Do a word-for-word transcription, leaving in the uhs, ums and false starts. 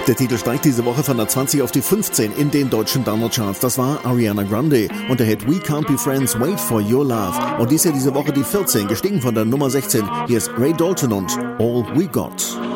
Der Titel steigt diese Woche von der zwanzig auf die fünfzehn in den deutschen Download-Charts. Das war Ariana Grande und der Hit We Can't Be Friends, Wait for Your Love. Und dies ja diese Woche die vierzehn, gestiegen von der Nummer sechzehn. Hier ist Ray Dalton und All We Got.